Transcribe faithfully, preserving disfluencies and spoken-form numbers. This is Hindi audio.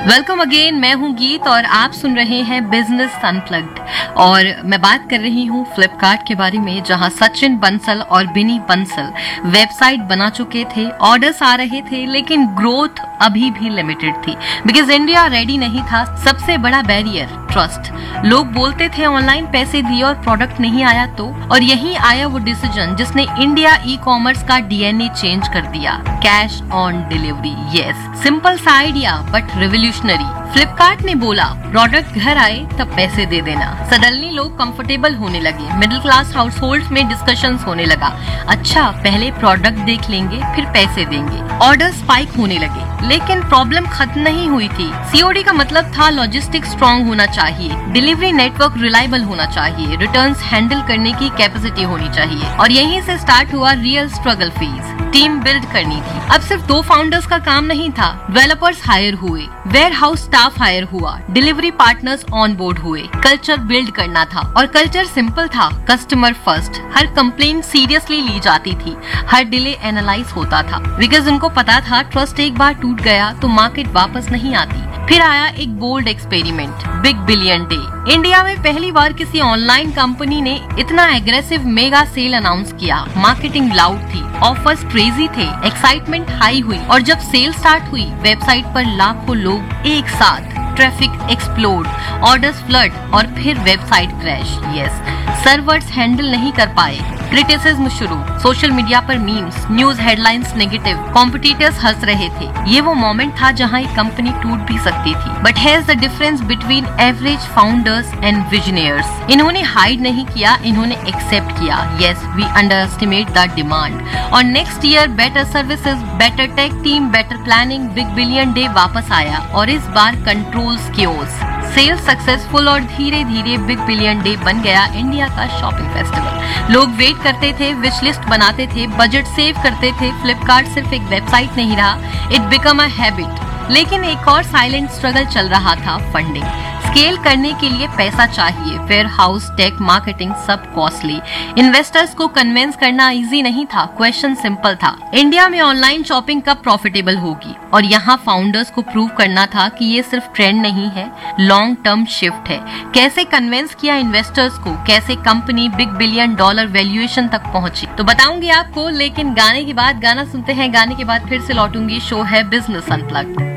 वेलकम अगेन, मैं हूं गीत और आप सुन रहे हैं बिजनेस अनप्लग्ड। और मैं बात कर रही हूं फ्लिपकार्ट के बारे में, जहां सचिन बंसल और बिनी बंसल वेबसाइट बना चुके थे, ऑर्डर्स आ रहे थे, लेकिन ग्रोथ अभी भी लिमिटेड थी बिकॉज इंडिया रेडी नहीं था। सबसे बड़ा बैरियर ट्रस्ट। लोग बोलते थे ऑनलाइन पैसे दिए और प्रोडक्ट नहीं आया तो, और यही आया वो डिसीजन जिसने इंडिया ई कॉमर्स का डीएनए चेंज कर दिया। Cash on delivery, yes, simple सा आइडिया बट रेवोल्यूशनरी। फ्लिपकार्ट ने बोला प्रोडक्ट घर आए तब पैसे दे देना। सडनली लोग कंफर्टेबल होने लगे, मिडिल क्लास हाउस होल्ड में डिस्कशंस होने लगा। अच्छा, पहले प्रोडक्ट देख लेंगे फिर पैसे देंगे। ऑर्डर स्पाइक होने लगे, लेकिन प्रॉब्लम खत्म नहीं हुई थी। सीओडी का मतलब था लॉजिस्टिक स्ट्रॉन्ग होना चाहिए, डिलीवरी नेटवर्क रिलायबल होना चाहिए, रिटर्न्स हैंडल करने की कैपेसिटी होनी चाहिए। और यहीं से स्टार्ट हुआ real struggle phase. Team build करनी थी। अब सिर्फ दो फाउंडर्स का काम नहीं था, डेवलपर्स हायर हुए, वेयर हाउस स्टाफ हायर हुआ, डिलीवरी पार्टनर्स ऑन बोर्ड हुए। कल्चर बिल्ड करना था और कल्चर सिंपल था, कस्टमर फर्स्ट। हर कंप्लेंट सीरियसली ली जाती थी, हर डिले एनालाइज होता था बिकॉज उनको पता था ट्रस्ट एक बार टूट गया तो मार्केट वापस नहीं आती। फिर आया एक bold experiment, big billion day. India में पहली बार किसी ऑनलाइन कंपनी ने इतना एग्रेसिव मेगा सेल अनाउंस किया। मार्केटिंग लाउड थी, ऑफर्स क्रेजी थे, एक्साइटमेंट हाई हुई, और जब सेल स्टार्ट हुई वेबसाइट पर लाखों लोग एक साथ, ट्रैफिक एक्सप्लोड, ऑर्डर्स फ्लड और फिर website crash. Yes, servers handle नहीं कर पाए, क्रिटिसिज्म शुरू, सोशल मीडिया पर memes, news headlines negative, competitors हंस रहे थे। ये वो मोमेंट था जहां एक कंपनी टूट भी सकती थी। But hairs the difference between average founders and विजनर्स। इन्होंने हाइड नहीं किया, इन्होंने एक्सेप्ट किया। Yes, we under estimate the demand, और next year better services, better tech team, better planning, big billion day वापस आया और इस बार कंट्रोल्स कियोस। सेल्स सक्सेसफुल और धीरे धीरे बिग बिलियन डे बन गया इंडिया का शॉपिंग फेस्टिवल। लोग वेट करते थे, विश लिस्ट बनाते थे, बजट सेव करते थे। फ्लिपकार्ट सिर्फ एक वेबसाइट नहीं रहा, इट बिकम अ हैबिट। लेकिन एक और साइलेंट स्ट्रगल चल रहा था, फंडिंग। स्केल करने के लिए पैसा चाहिए, वेयर हाउस, टेक, मार्केटिंग, सब कॉस्टली। इन्वेस्टर्स को कन्विंस करना इजी नहीं था, क्वेश्चन सिंपल था, इंडिया में ऑनलाइन शॉपिंग कब प्रॉफिटेबल होगी? और यहाँ फाउंडर्स को प्रूव करना था कि ये सिर्फ ट्रेंड नहीं है, लॉन्ग टर्म शिफ्ट है। कैसे कन्विंस किया इन्वेस्टर्स को, कैसे company big billion dollar valuation तक पहुंची, तो बताऊंगी आपको। लेकिन गाने के बाद, गाना सुनते हैं, गाने के बाद फिर से लौटूंगी। शो है बिजनेस अनप्लग्ड।